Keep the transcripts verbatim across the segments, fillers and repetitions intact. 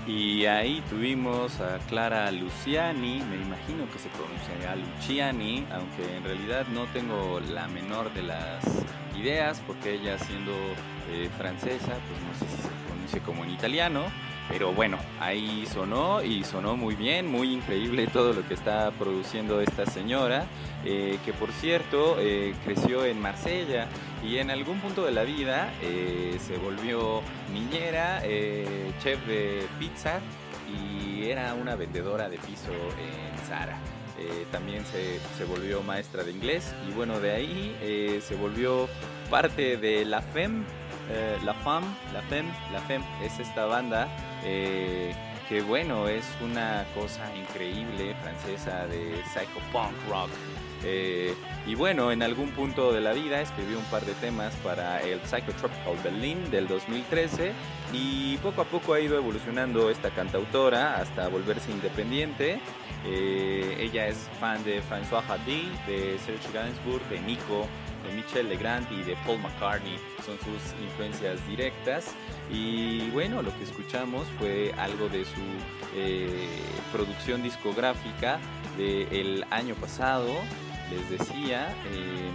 Y ahí tuvimos a Clara Luciani, me imagino que se pronunciará Luciani, aunque en realidad no tengo la menor de las ideas, porque ella siendo eh, francesa, pues no sé si se pronuncia como en italiano, pero bueno, ahí sonó y sonó muy bien, muy increíble todo lo que está produciendo esta señora, eh, que por cierto eh, creció en Marsella y en algún punto de la vida eh, se volvió niñera, eh, chef de pizza y era una vendedora de piso en Zara. Eh, también se, se volvió maestra de inglés y bueno, de ahí eh, se volvió parte de La Femme, eh, La Femme, La Femme, La Femme es esta banda eh, que bueno, es una cosa increíble francesa de psychopunk rock. Eh, y bueno, en algún punto de la vida escribió un par de temas para el Psychotropical Berlin del dos mil trece y poco a poco ha ido evolucionando esta cantautora hasta volverse independiente. Eh, ella es fan de François Hardy, de Serge Gainsbourg, de Nico, de Michel Legrand y de Paul McCartney. Son sus influencias directas. Y bueno, lo que escuchamos fue algo de su eh, producción discográfica del año pasado. Les decía, eh,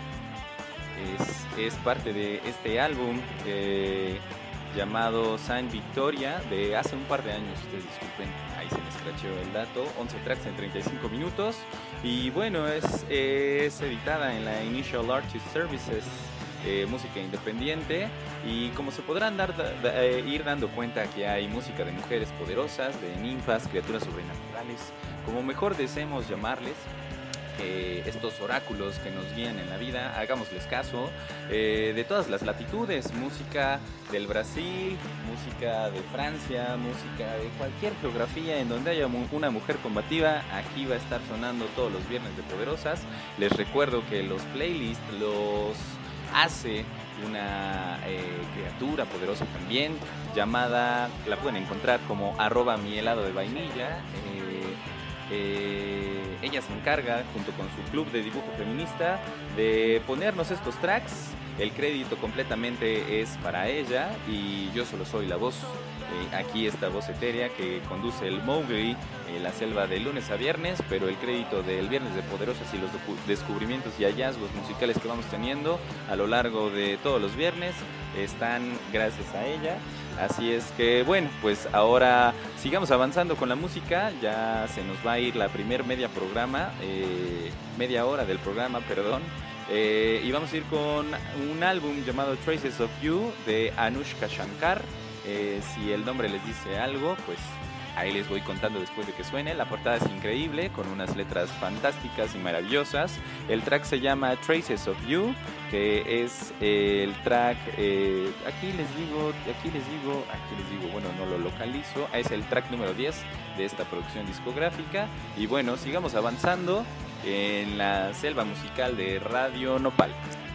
es, es parte de este álbum eh, llamado Saint Victoria de hace un par de años. Ustedes disculpen, ahí se me escracheó el dato. once tracks en treinta y cinco minutos. Y bueno, es, es editada en la Initial Artist Services, eh, música independiente. Y como se podrán dar, da, da, eh, ir dando cuenta que hay música de mujeres poderosas, de ninfas, criaturas sobrenaturales, como mejor deseemos llamarles. Eh, estos oráculos que nos guían en la vida, hagámosles caso, eh, de todas las latitudes, música del Brasil, música de Francia, música de cualquier geografía en donde haya mu- una mujer combativa, aquí va a estar sonando todos los viernes de Poderosas. Les recuerdo que los playlists los hace una eh, criatura poderosa también, llamada, la pueden encontrar como arroba mi helado de vainilla. eh, Eh, ella se encarga, junto con su club de dibujo feminista, de ponernos estos tracks. El crédito completamente es para ella y yo solo soy la voz. Eh, aquí esta voz etérea que conduce el Mowgli, eh, la selva de lunes a viernes, pero el crédito del Viernes de Poderosas y los descubrimientos y hallazgos musicales que vamos teniendo a lo largo de todos los viernes están gracias a ella. Así es que bueno, pues ahora sigamos avanzando con la música. Ya se nos va a ir la primer media programa, eh, media hora del programa, perdón. Eh, y vamos a ir con un álbum llamado Traces of You de Anushka Shankar. Eh, si el nombre les dice algo, pues ahí les voy contando después de que suene. La portada es increíble, con unas letras fantásticas y maravillosas. El track se llama Traces of You, que es eh, el track, eh, aquí les digo, aquí les digo, aquí les digo, bueno, no lo localizo. Es el track número diez de esta producción discográfica. Y bueno, sigamos avanzando en la selva musical de Radio Nopal.